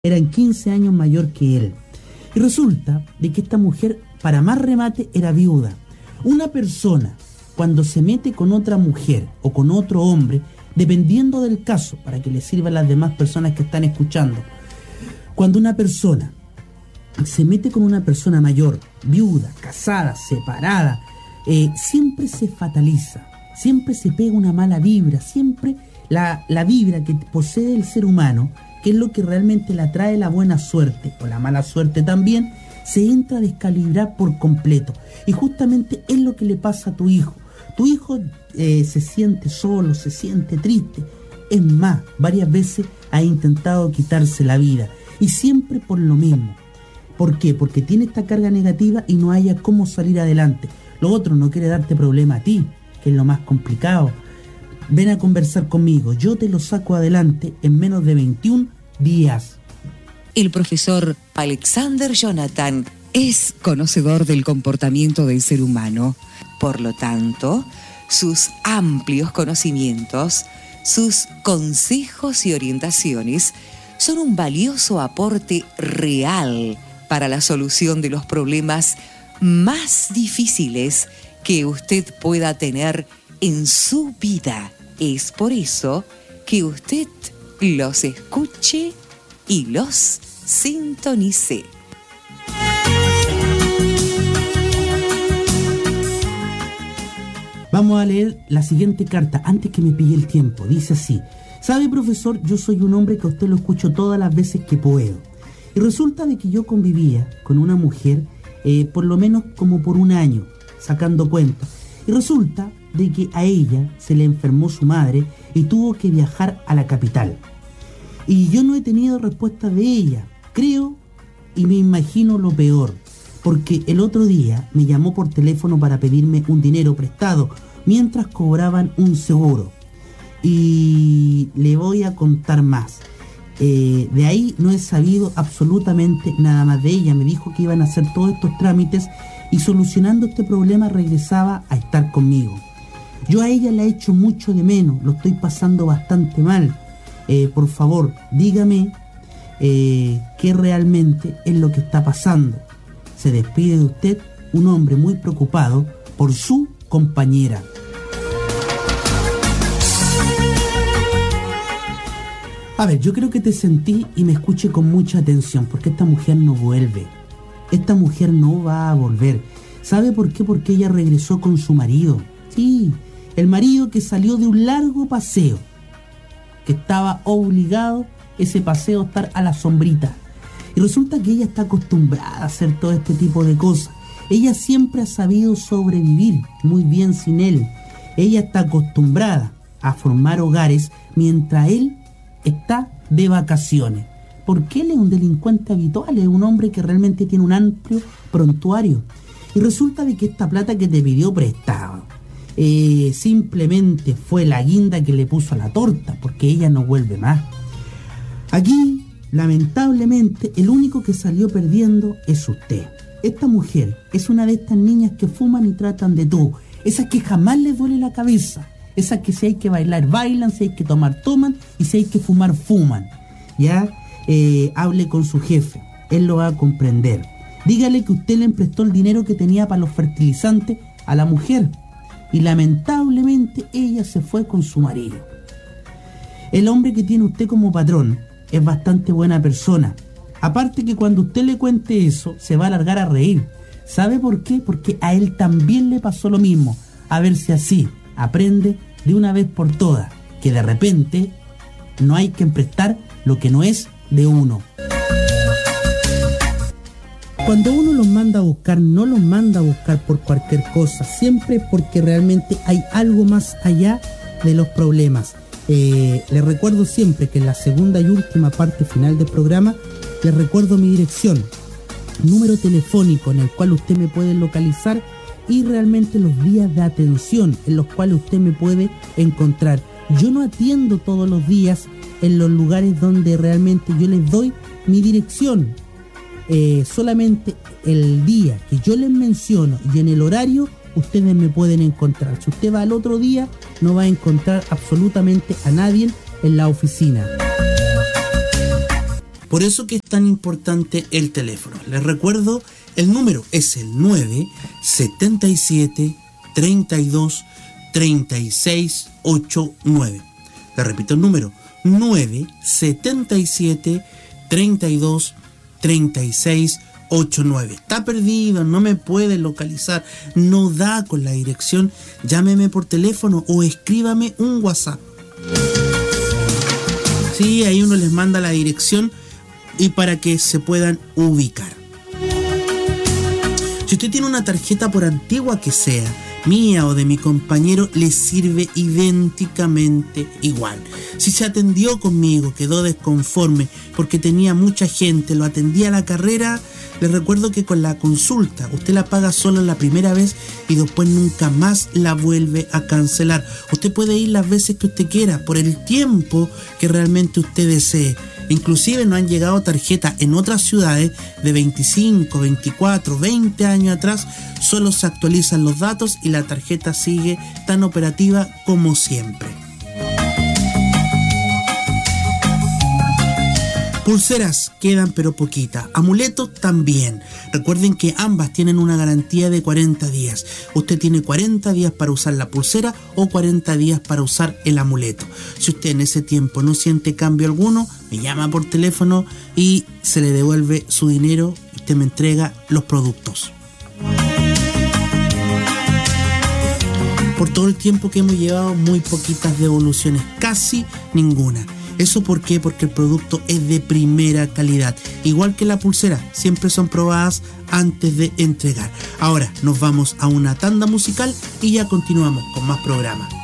eran 15 años mayor que él. Y resulta de que esta mujer, para más remate, era viuda. Una persona, cuando se mete con otra mujer o con otro hombre, dependiendo del caso, para que le sirva a las demás personas que están escuchando, cuando una persona se mete con una persona mayor, viuda, casada, separada, siempre se fataliza, siempre se pega una mala vibra, siempre la vibra que posee el ser humano, que es lo que realmente le atrae la buena suerte o la mala suerte también, se entra a descalibrar por completo. Y justamente es lo que le pasa a tu hijo. Tu hijo se siente solo, se siente triste. Es más, varias veces ha intentado quitarse la vida. Y siempre por lo mismo. ¿Por qué? Porque tiene esta carga negativa y no haya cómo salir adelante. Lo otro, no quiere darte problema a ti, que es lo más complicado. Ven a conversar conmigo, yo te lo saco adelante en menos de 21 días. El profesor Alexander Jonathan es conocedor del comportamiento del ser humano. Por lo tanto, sus amplios conocimientos, sus consejos y orientaciones son un valioso aporte real para la solución de los problemas más difíciles que usted pueda tener en su vida. Es por eso que usted los escuche y los sintonice. Vamos a leer la siguiente carta antes que me pille el tiempo. Dice así: ¿sabe, profesor? Yo soy un hombre que a usted lo escucho todas las veces que puedo. Y resulta de que yo convivía con una mujer por lo menos como por un año, sacando cuentas. Y resulta de que a ella se le enfermó su madre y tuvo que viajar a la capital. Y yo no he tenido respuesta de ella. Creo y me imagino lo peor, porque el otro día me llamó por teléfono para pedirme un dinero prestado mientras cobraban un seguro. Y le voy a contar más. De ahí no he sabido absolutamente nada más de ella. Me dijo que iban a hacer todos estos trámites y solucionando este problema regresaba a estar conmigo. Yo a ella la echo mucho de menos, lo estoy pasando bastante mal. Por favor, dígame qué realmente es lo que está pasando. Se despide de usted un hombre muy preocupado por su compañera. A ver, yo creo que te sentí y me escuché con mucha atención, porque esta mujer no vuelve. Esta mujer no va a volver. ¿Sabe por qué? Porque ella regresó con su marido. Sí, el marido que salió de un largo paseo, que estaba obligado ese paseo a estar a la sombrita. Y resulta que ella está acostumbrada a hacer todo este tipo de cosas. Ella siempre ha sabido sobrevivir muy bien sin él. Ella está acostumbrada a formar hogares mientras él está de vacaciones. Porque él es un delincuente habitual, es un hombre que realmente tiene un amplio prontuario. Y resulta de que esta plata que te pidió prestado simplemente fue la guinda que le puso a la torta, porque ella no vuelve más. Aquí, lamentablemente, el único que salió perdiendo es usted. Esta mujer es una de estas niñas que fuman y tratan de todo. Esas que jamás les duele la cabeza. Esas que si hay que bailar, bailan, si hay que tomar, toman, y si hay que fumar, fuman. Ya, hable con su jefe, él lo va a comprender. Dígale que usted le prestó el dinero que tenía para los fertilizantes a la mujer. Y lamentablemente ella se fue con su marido. El hombre que tiene usted como patrón es bastante buena persona. Aparte que cuando usted le cuente eso, se va a largar a reír. ¿Sabe por qué? Porque a él también le pasó lo mismo. A ver si así aprende de una vez por todas que de repente no hay que prestar lo que no es de uno. Cuando uno los manda a buscar, no los manda a buscar por cualquier cosa, siempre porque realmente hay algo más allá de los problemas. Les recuerdo siempre que en la segunda y última parte final del programa, les recuerdo mi dirección, número telefónico en el cual usted me puede localizar y realmente los días de atención en los cuales usted me puede encontrar. Yo no atiendo todos los días en los lugares donde realmente yo les doy mi dirección. Solamente el día que yo les menciono y en el horario ustedes me pueden encontrar. Si usted va al otro día, no va a encontrar absolutamente a nadie en la oficina. Por eso que es tan importante el teléfono. Les recuerdo, el número es el 977 32 36 89. Le repito el número, 977 32 36 89. Está perdido, no me puede localizar, no da con la dirección, llámeme por teléfono o escríbame un WhatsApp. Sí, ahí uno les manda la dirección y para que se puedan ubicar. Si usted tiene una tarjeta, por antigua que sea, mía o de mi compañero, le sirve idénticamente igual. Si se atendió conmigo, quedó desconforme porque tenía mucha gente, lo atendía a la carrera, les recuerdo que con la consulta usted la paga solo la primera vez y después nunca más la vuelve a cancelar. Usted puede ir las veces que usted quiera, por el tiempo que realmente usted desee. Inclusive nos han llegado tarjetas en otras ciudades de 25, 24, 20 años atrás. Solo se actualizan los datos y la tarjeta sigue tan operativa como siempre. Pulseras quedan pero poquitas, amuletos también. Recuerden que ambas tienen una garantía de 40 días. Usted tiene 40 días para usar la pulsera o 40 días para usar el amuleto. Si usted en ese tiempo no siente cambio alguno, me llama por teléfono y se le devuelve su dinero y usted me entrega los productos. Por todo el tiempo que hemos llevado, muy poquitas devoluciones, casi ninguna. ¿Eso por qué? Porque el producto es de primera calidad. Igual que la pulsera, siempre son probadas antes de entregar. Ahora nos vamos a una tanda musical y ya continuamos con más programas.